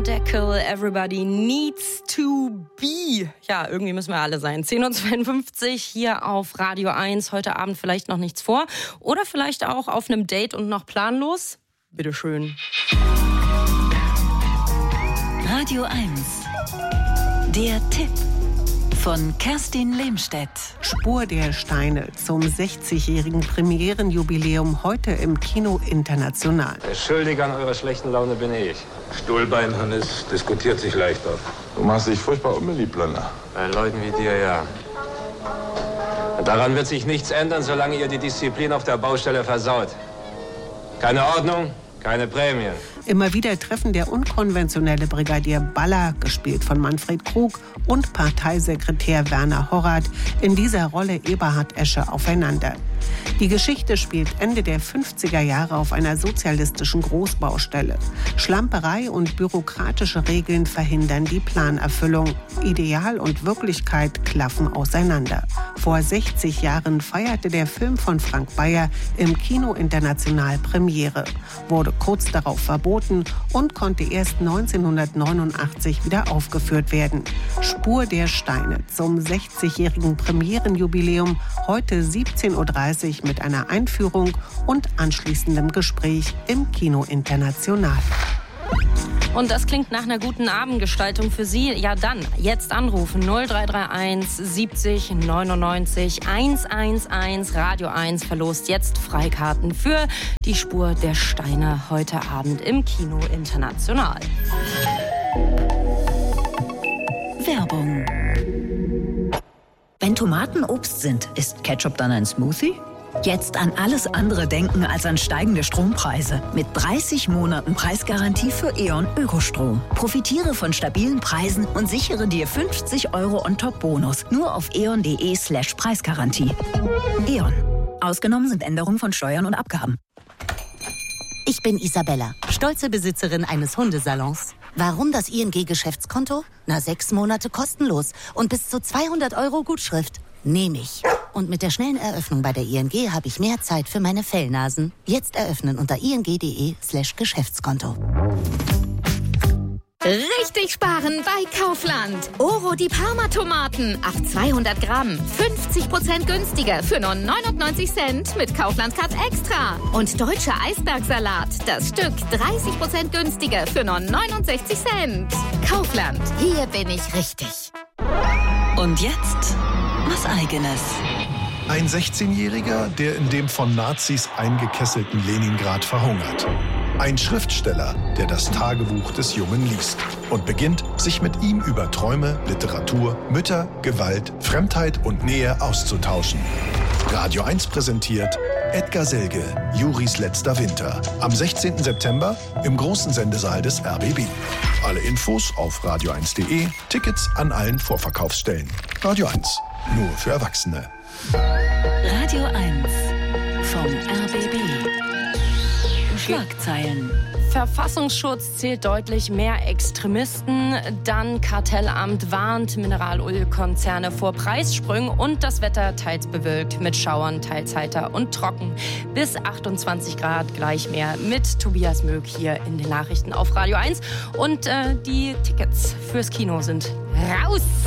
Deckel, Everybody Needs to Be. Ja, irgendwie müssen wir alle sein. 10:52 Uhr hier auf Radio 1. Heute Abend vielleicht noch nichts vor. Oder vielleicht auch auf einem Date und noch planlos. Bitteschön. Radio 1. Der Tipp von Kerstin Lehmstedt. Spur der Steine zum 60-jährigen Premierenjubiläum heute im Kino International. Der Schuldige an eurer schlechten Laune bin ich. Stuhlbein, Hannes, diskutiert sich leichter. Du machst dich furchtbar unbeliebt, Blönder. Bei Leuten wie dir, ja. Daran wird sich nichts ändern, solange ihr die Disziplin auf der Baustelle versaut. Keine Ordnung, keine Prämien. Immer wieder treffen der unkonventionelle Brigadier Baller, gespielt von Manfred Krug, und Parteisekretär Werner Horrath, in dieser Rolle Eberhard Esche, aufeinander. Die Geschichte spielt Ende der 50er Jahre auf einer sozialistischen Großbaustelle. Schlamperei und bürokratische Regeln verhindern die Planerfüllung. Ideal und Wirklichkeit klaffen auseinander. Vor 60 Jahren feierte der Film von Frank Bayer im Kino International Premiere, wurde kurz darauf verboten und konnte erst 1989 wieder aufgeführt werden. Spur der Steine zum 60-jährigen Premierenjubiläum, heute 17:30 Uhr mit einer Einführung und anschließendem Gespräch im Kino International. Und das klingt nach einer guten Abendgestaltung für Sie. Ja dann, jetzt anrufen 0331 70 99 111. Radio 1 verlost jetzt Freikarten für die Spur der Steine heute Abend im Kino International. Werbung. Wenn Tomaten Obst sind, ist Ketchup dann ein Smoothie? Jetzt an alles andere denken als an steigende Strompreise. Mit 30 Monaten Preisgarantie für E.ON Ökostrom. Profitiere von stabilen Preisen und sichere dir 50 € on-top-Bonus. Nur auf eon.de/Preisgarantie. E.ON. Ausgenommen sind Änderungen von Steuern und Abgaben. Ich bin Isabella, stolze Besitzerin eines Hundesalons. Warum das ING-Geschäftskonto? 6 Monate kostenlos und bis zu 200 € Gutschrift. Nehme ich. Und mit der schnellen Eröffnung bei der ING habe ich mehr Zeit für meine Fellnasen. Jetzt eröffnen unter ing.de/Geschäftskonto. Richtig sparen bei Kaufland. Oro die Parma-Tomaten auf 200 Gramm. 50% günstiger für nur 99 Cent mit Kaufland Card Extra. Und deutscher Eisbergsalat. Das Stück 30% günstiger für nur 69 Cent. Kaufland. Hier bin ich richtig. Und jetzt was Eigenes. Ein 16-Jähriger, der in dem von Nazis eingekesselten Leningrad verhungert. Ein Schriftsteller, der das Tagebuch des Jungen liest und beginnt, sich mit ihm über Träume, Literatur, Mütter, Gewalt, Fremdheit und Nähe auszutauschen. Radio 1 präsentiert Edgar Selge, Juris letzter Winter. Am 16. September im großen Sendesaal des RBB. Alle Infos auf radio1.de, Tickets an allen Vorverkaufsstellen. Radio 1, nur für Erwachsene. Radio 1 vom RBB. Schlagzeilen. Verfassungsschutz zählt deutlich mehr Extremisten. Dann Kartellamt warnt Mineralölkonzerne vor Preissprüngen. Und das Wetter teils bewölkt mit Schauern, teils heiter und trocken. Bis 28 Grad gleich mehr mit Tobias Möck hier in den Nachrichten auf Radio 1. Und die Tickets fürs Kino sind raus.